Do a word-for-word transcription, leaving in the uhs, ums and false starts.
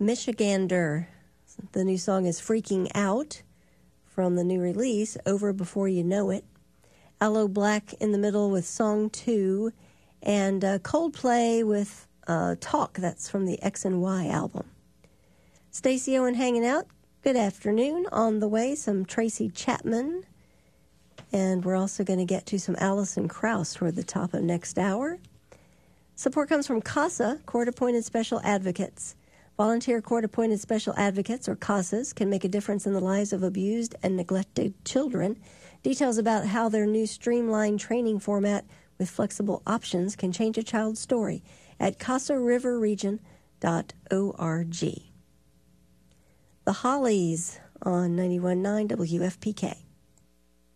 Michigander. The new song is Freaking Out from the new release, Over Before You Know It. Aloe Black in the middle with Song two. And uh, Coldplay with uh, Talk. That's from the X and Y album. Stacey Owen hanging out. Good afternoon. On the way, some Tracy Chapman. And we're also going to get to some Alison Krauss toward the top of next hour. Support comes from CASA, Court-Appointed Special Advocates. Volunteer Court-Appointed Special Advocates, or CASAs, can make a difference in the lives of abused and neglected children. Details about how their new streamlined training format with flexible options can change a child's story at casa river region dot org. The Hollies on ninety-one point nine W F P K.